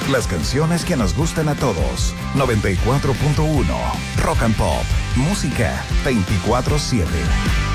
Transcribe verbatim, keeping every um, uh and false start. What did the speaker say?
Las canciones que nos gustan a todos. noventa y cuatro punto uno Rock and Pop. Música veinticuatro siete.